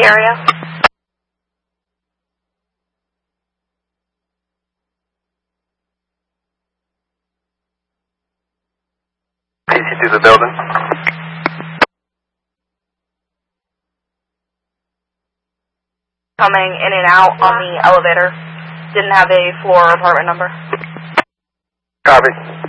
area. PC through the building. Coming in and out on the elevator. Didn't have a floor or apartment number. Copy.